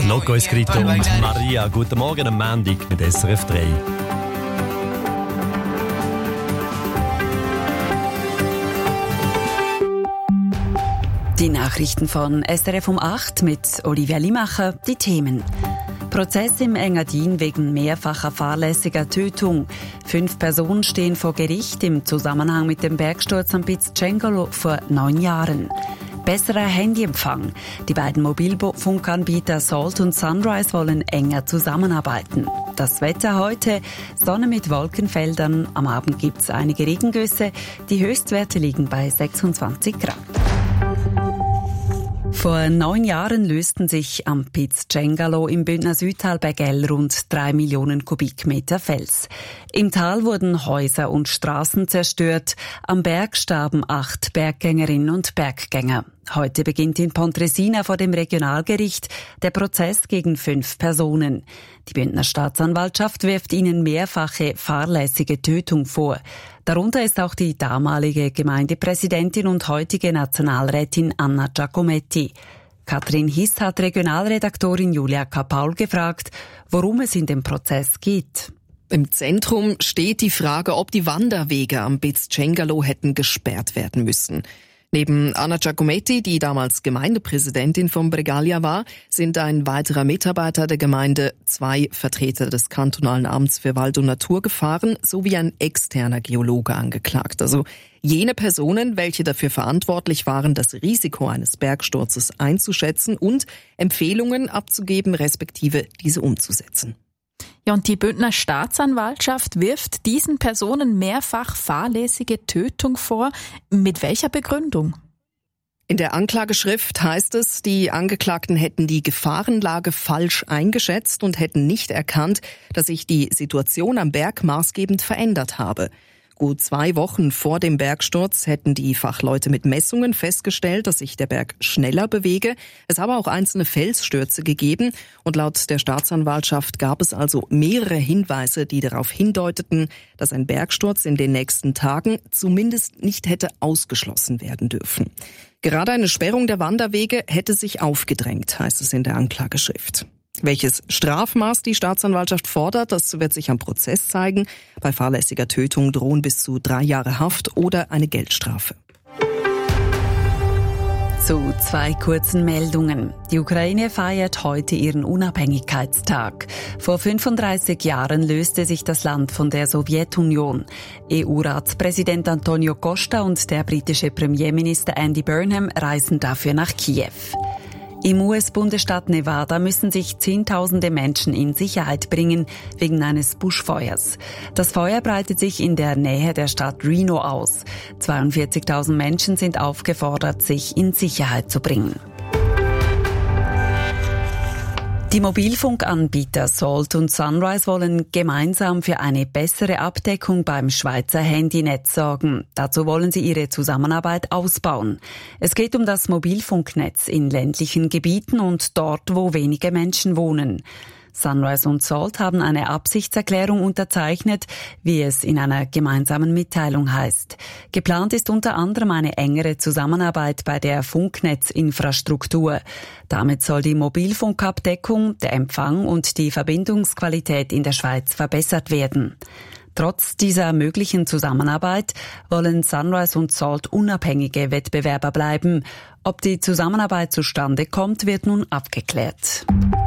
Loco Escrito und Maria. Guten Morgen am Montag mit SRF 3. Die Nachrichten von SRF um 8 mit Olivia Limacher. Die Themen. Prozess im Engadin wegen mehrfacher fahrlässiger Tötung. 5 Personen stehen vor Gericht im Zusammenhang mit dem Bergsturz am Piz Cengalo vor 9 Jahren. Besserer Handyempfang. Die beiden Mobilfunkanbieter Salt und Sunrise wollen enger zusammenarbeiten. Das Wetter heute: Sonne mit Wolkenfeldern. Am Abend gibt's einige Regengüsse. Die Höchstwerte liegen bei 26 Grad. Vor 9 Jahren lösten sich am Piz Cengalo im Bündner Südtal bei Gell rund 3 Millionen Kubikmeter Fels. Im Tal wurden Häuser und Straßen zerstört. Am Berg starben 8 Berggängerinnen und Berggänger. Heute beginnt in Pontresina vor dem Regionalgericht der Prozess gegen 5 Personen. Die Bündner Staatsanwaltschaft wirft ihnen mehrfache fahrlässige Tötung vor. Darunter ist auch die damalige Gemeindepräsidentin und heutige Nationalrätin Anna Giacometti. Katrin Hiss hat Regionalredaktorin Julia Kapaul gefragt, worum es in dem Prozess geht. Im Zentrum steht die Frage, ob die Wanderwege am Piz Cengalo hätten gesperrt werden müssen. Neben Anna Giacometti, die damals Gemeindepräsidentin von Bregaglia war, sind ein weiterer Mitarbeiter der Gemeinde, 2 Vertreter des kantonalen Amts für Wald- und Naturgefahren sowie ein externer Geologe angeklagt. Also jene Personen, welche dafür verantwortlich waren, das Risiko eines Bergsturzes einzuschätzen und Empfehlungen abzugeben, respektive diese umzusetzen. Ja, und die Bündner Staatsanwaltschaft wirft diesen Personen mehrfach fahrlässige Tötung vor. Mit welcher Begründung? In der Anklageschrift heißt es, die Angeklagten hätten die Gefahrenlage falsch eingeschätzt und hätten nicht erkannt, dass sich die Situation am Berg maßgebend verändert habe. Gut 2 Wochen vor dem Bergsturz hätten die Fachleute mit Messungen festgestellt, dass sich der Berg schneller bewege. Es habe auch einzelne Felsstürze gegeben und laut der Staatsanwaltschaft gab es also mehrere Hinweise, die darauf hindeuteten, dass ein Bergsturz in den nächsten Tagen zumindest nicht hätte ausgeschlossen werden dürfen. Gerade eine Sperrung der Wanderwege hätte sich aufgedrängt, heißt es in der Anklageschrift. Welches Strafmaß die Staatsanwaltschaft fordert, das wird sich am Prozess zeigen. Bei fahrlässiger Tötung drohen bis zu 3 Jahre Haft oder eine Geldstrafe. Zu 2 kurzen Meldungen. Die Ukraine feiert heute ihren Unabhängigkeitstag. Vor 35 Jahren löste sich das Land von der Sowjetunion. EU-Ratspräsident Antonio Costa und der britische Premierminister Andy Burnham reisen dafür nach Kiew. Im US-Bundesstaat Nevada müssen sich Zehntausende Menschen in Sicherheit bringen wegen eines Buschfeuers. Das Feuer breitet sich in der Nähe der Stadt Reno aus. 42.000 Menschen sind aufgefordert, sich in Sicherheit zu bringen. Die Mobilfunkanbieter Salt und Sunrise wollen gemeinsam für eine bessere Abdeckung beim Schweizer Handynetz sorgen. Dazu wollen sie ihre Zusammenarbeit ausbauen. Es geht um das Mobilfunknetz in ländlichen Gebieten und dort, wo wenige Menschen wohnen. Sunrise und Salt haben eine Absichtserklärung unterzeichnet, wie es in einer gemeinsamen Mitteilung heißt. Geplant ist unter anderem eine engere Zusammenarbeit bei der Funknetzinfrastruktur. Damit soll die Mobilfunkabdeckung, der Empfang und die Verbindungsqualität in der Schweiz verbessert werden. Trotz dieser möglichen Zusammenarbeit wollen Sunrise und Salt unabhängige Wettbewerber bleiben. Ob die Zusammenarbeit zustande kommt, wird nun abgeklärt.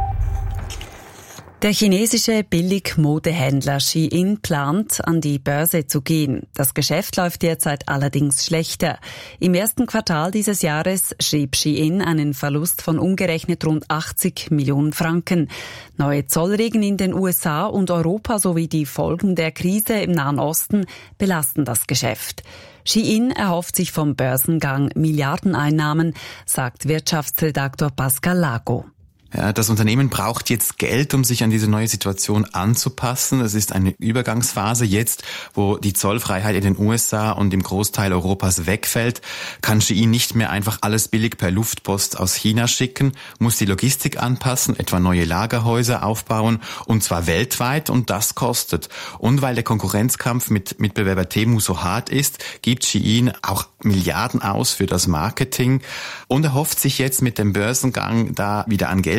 Der chinesische Billigmodehändler Shein plant, an die Börse zu gehen. Das Geschäft läuft derzeit allerdings schlechter. Im ersten Quartal dieses Jahres schrieb Shein einen Verlust von umgerechnet rund 80 Millionen Franken. Neue Zollregeln in den USA und Europa sowie die Folgen der Krise im Nahen Osten belasten das Geschäft. Shein erhofft sich vom Börsengang Milliardeneinnahmen, sagt Wirtschaftsredaktor Pascal Lago. Ja, das Unternehmen braucht jetzt Geld, um sich an diese neue Situation anzupassen. Es ist eine Übergangsphase. Jetzt, wo die Zollfreiheit in den USA und im Großteil Europas wegfällt, kann Shein nicht mehr einfach alles billig per Luftpost aus China schicken, muss die Logistik anpassen, etwa neue Lagerhäuser aufbauen, und zwar weltweit, und das kostet. Und weil der Konkurrenzkampf mit Mitbewerber Temu so hart ist, gibt Shein auch Milliarden aus für das Marketing und erhofft sich jetzt mit dem Börsengang da wieder an Geld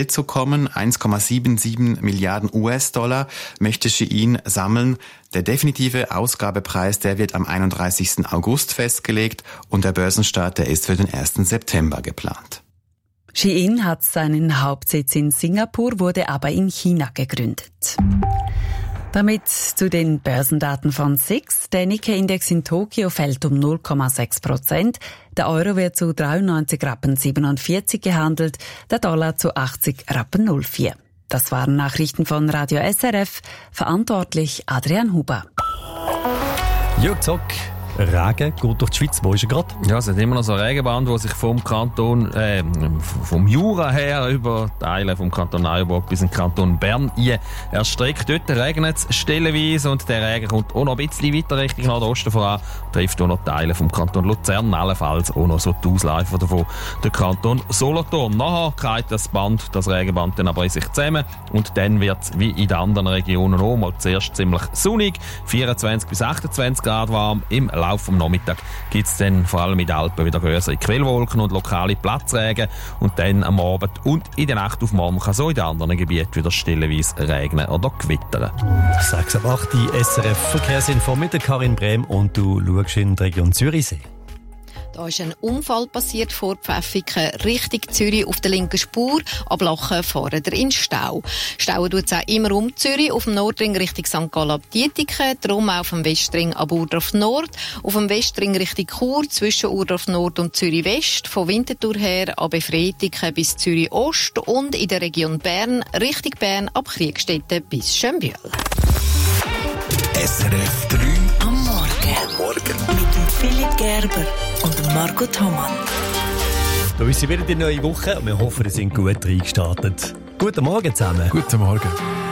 Geld zu kommen. 1,77 Milliarden US-Dollar möchte Shein sammeln. Der definitive Ausgabepreis, der wird am 31. August festgelegt und der Börsenstart, der ist für den 1. September geplant. Shein hat seinen Hauptsitz in Singapur, wurde aber in China gegründet. Damit zu den Börsendaten von SIX. Der Nikkei-Index in Tokio fällt um 0,6%. Der Euro wird zu 93,47 Rappen gehandelt, der Dollar zu 80,04 Rappen. Das waren Nachrichten von Radio SRF. Verantwortlich Adrian Huber. Jörg Zock. Regen geht durch die Schweiz. Wo ist er gerade? Ja, es hat immer noch so eine Regenband, die sich vom Kanton, vom Jura her über Teile vom Kanton Neuburg bis in den Kanton Bern erstreckt. Dort regnet es stellenweise und der Regen kommt auch noch ein bisschen weiter Richtung Nordosten voran. Trifft auch noch Teile vom Kanton Luzern, allenfalls auch noch so die Ausläufer davon, der Kanton Solothurn. Nachher geht das Regenband dann aber in sich zusammen und dann wird es wie in den anderen Regionen auch mal zuerst ziemlich sonnig, 24 bis 28 Grad warm. Im Laufe des Nachmittags gibt es dann vor allem in den Alpen wieder größere Quellwolken und lokale Platzregen und dann am Abend und in der Nacht auf morgen kann so in den anderen Gebieten wieder stellenweise regnen oder gewittern. 6:08 die SRF-Verkehrsinfo mit der Karin Brehm und du schaust in die Region Zürichsee. Da ist ein Unfall passiert vor Pfäffiken Richtung Zürich auf der linken Spur. Ab Lachen fahren ihr in Stau. Stauen tut es auch immer um Zürich, auf dem Nordring Richtung St. Gallen ab Dietiken, darum auch auf dem Westring ab Urdorf Nord, auf dem Westring Richtung Chur zwischen Urdorf Nord und Zürich West, von Winterthur her ab Efretiken bis Zürich Ost und in der Region Bern Richtung Bern ab Kriegstetten bis Schönbühl. SRF 3 am Morgen. Mit dem Philipp Gerber und dem Marco Thomann. Da ist wieder die neue Woche und wir hoffen, ihr seid gut reingestartet. Guten Morgen zusammen. Guten Morgen.